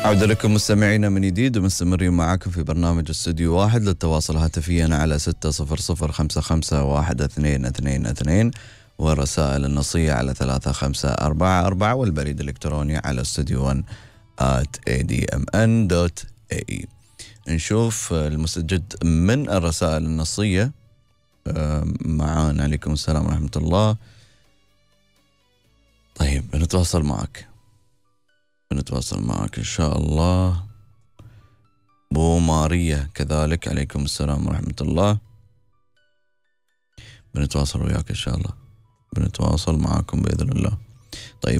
عودة لكم مستمعينا من جديد ومستمرين معاكم في برنامج استوديو واحد. للتواصل هاتفيا على 600551222 والرسائل النصية على 3544 والبريد الإلكتروني على studio1@admn.ae. نشوف المستجد من الرسائل النصية. معانا. عليكم السلام ورحمة الله. طيب بنتواصل معك إن شاء الله. بو ماريا كذلك عليكم السلام ورحمة الله. بنتواصل وياك إن شاء الله، بنتواصل معاكم بإذن الله. طيب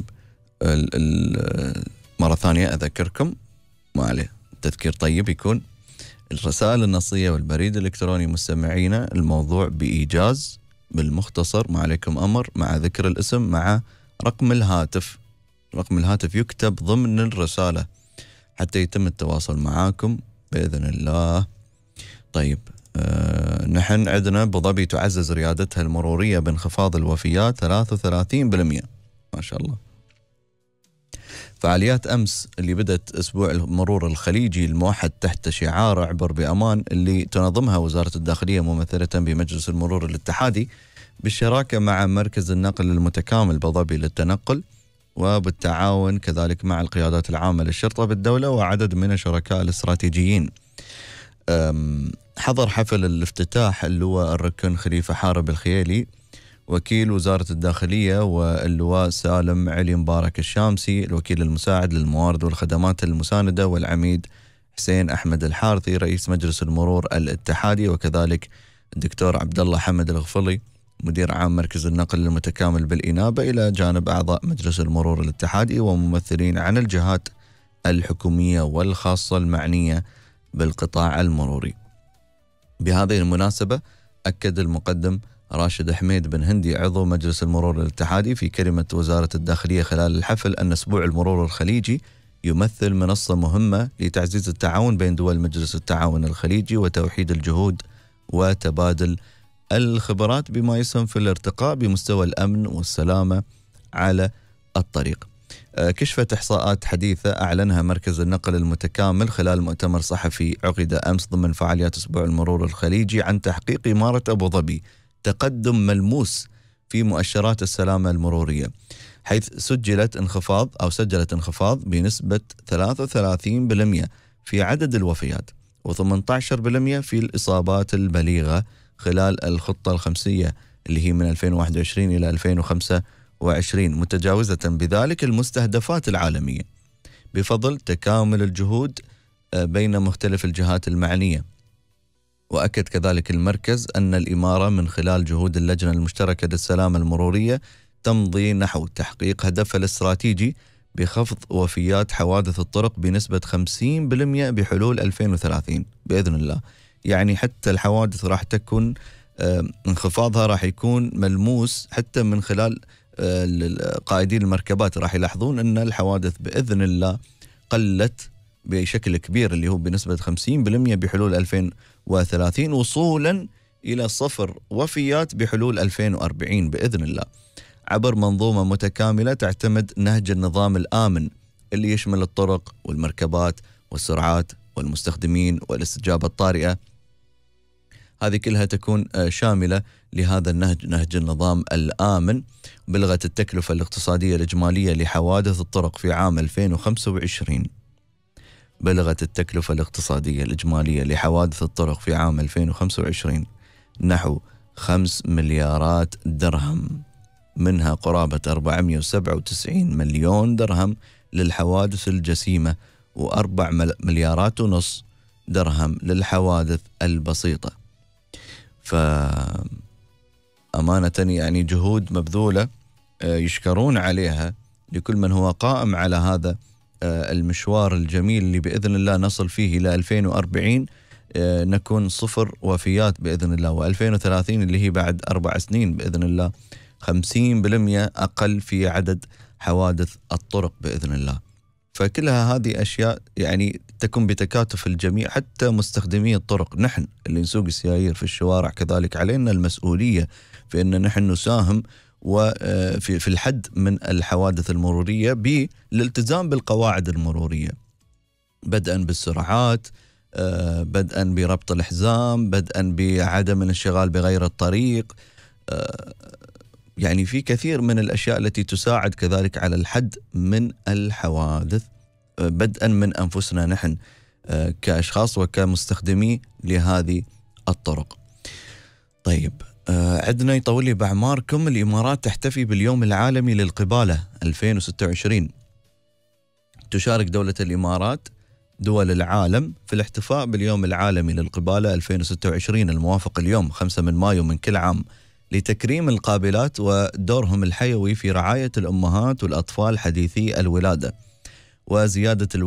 مرة ثانية أذكركم، ما عليه تذكير طيب، يكون الرسائل النصية والبريد الإلكتروني مستمعينا الموضوع بإيجاز بالمختصر، ما عليكم أمر، مع ذكر الاسم مع رقم الهاتف. رقم الهاتف يكتب ضمن الرسالة حتى يتم التواصل معاكم بإذن الله. طيب نحن عندنا أبو ظبي تعزز ريادتها المرورية بانخفاض الوفيات 33%، ما شاء الله. فعاليات أمس اللي بدأت أسبوع المرور الخليجي الموحد تحت شعار اعبر بأمان، اللي تنظمها وزارة الداخلية ممثلة بمجلس المرور الاتحادي بالشراكة مع مركز النقل المتكامل أبو ظبي للتنقل، وبالتعاون كذلك مع القيادات العامة للشرطة بالدولة وعدد من الشركاء الاستراتيجيين. حضر حفل الافتتاح اللواء الركن خليفة حارب الخيالي وكيل وزارة الداخلية، واللواء سالم علي مبارك الشامسي الوكيل المساعد للموارد والخدمات المساندة، والعميد حسين أحمد الحارثي رئيس مجلس المرور الاتحادي، وكذلك الدكتور عبد الله حمد الغفلي مدير عام مركز النقل المتكامل بالإنابة، إلى جانب أعضاء مجلس المرور الاتحادي وممثلين عن الجهات الحكومية والخاصة المعنية بالقطاع المروري. بهذه المناسبة أكد المقدم راشد حميد بن هندي عضو مجلس المرور الاتحادي في كلمة وزارة الداخلية خلال الحفل أن أسبوع المرور الخليجي يمثل منصة مهمة لتعزيز التعاون بين دول مجلس التعاون الخليجي وتوحيد الجهود وتبادل الخبرات بما يسهم في الارتقاء بمستوى الأمن والسلامة على الطريق. كشفت إحصاءات حديثة أعلنها مركز النقل المتكامل خلال مؤتمر صحفي عقد أمس ضمن فعاليات أسبوع المرور الخليجي عن تحقيق إمارة أبو ظبي تقدم ملموس في مؤشرات السلامة المرورية، حيث سجلت انخفاض بنسبة 33% في عدد الوفيات و18% في الإصابات البليغة خلال الخطة الخمسية اللي هي من 2021 إلى 2025، متجاوزة بذلك المستهدفات العالمية بفضل تكامل الجهود بين مختلف الجهات المعنية. وأكد كذلك المركز أن الإمارة من خلال جهود اللجنة المشتركة للسلامة المرورية تمضي نحو تحقيق هدفها الاستراتيجي بخفض وفيات حوادث الطرق بنسبة 50% بحلول 2030 بإذن الله. يعني حتى الحوادث راح تكون انخفاضها راح يكون ملموس، حتى من خلال قائدين المركبات راح يلاحظون أن الحوادث بإذن الله قلت بشكل كبير، اللي هو بنسبة 50% بحلول 2030 وصولا إلى 0 وفيات بحلول 2040 بإذن الله، عبر منظومة متكاملة تعتمد نهج النظام الآمن اللي يشمل الطرق والمركبات والسرعات والمستخدمين والاستجابة الطارئة. هذه كلها تكون شاملة لهذا النهج، نهج النظام الآمن. بلغت التكلفة الاقتصادية الإجمالية لحوادث الطرق في عام 2025 نحو 5 مليارات درهم، منها قرابة 497 مليون درهم للحوادث الجسيمة و4 مليارات ونص درهم للحوادث البسيطة. فأمانة يعني جهود مبذولة يشكرون عليها لكل من هو قائم على هذا المشوار الجميل اللي بإذن الله نصل فيه إلى 2040 نكون 0 وفيات بإذن الله، و2030 اللي هي بعد 4 سنين بإذن الله 50% أقل في عدد حوادث الطرق بإذن الله. فكلها هذه أشياء يعني تكون بتكاتف الجميع، حتى مستخدمي الطرق. نحن اللي نسوق السيايير في الشوارع كذلك علينا المسؤولية في أن نحن نساهم وفي الحد من الحوادث المرورية بالالتزام بالقواعد المرورية. بدءا بالسرعات، بدءا بربط الحزام، بدءا بعدم الانشغال بغير الطريق. يعني في كثير من الأشياء التي تساعد كذلك على الحد من الحوادث، بدءا من أنفسنا نحن كأشخاص وكمستخدمي لهذه الطرق. طيب، عندنا يطول لي بأعماركم. الإمارات تحتفي باليوم العالمي للقبالة 2026. تشارك دولة الإمارات دول العالم في الاحتفاء باليوم العالمي للقبالة 2026 الموافق اليوم 5 من مايو من كل عام، لتكريم القابلات ودورهم الحيوي في رعاية الأمهات والأطفال حديثي الولادة وزيادة